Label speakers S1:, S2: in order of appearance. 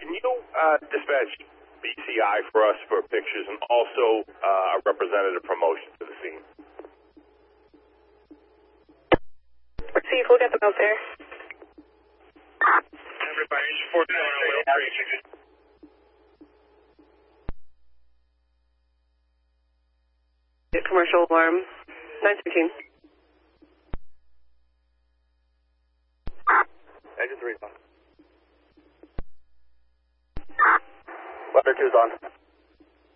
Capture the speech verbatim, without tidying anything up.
S1: can you uh, dispatch B C I for us for pictures and also uh, a representative promotion to the scene?
S2: Chief, we'll get them out there.
S1: Everybody, support on Will Creek.
S2: Commercial alarm, nine thirteen.
S1: Engine three is on. Weather two is on.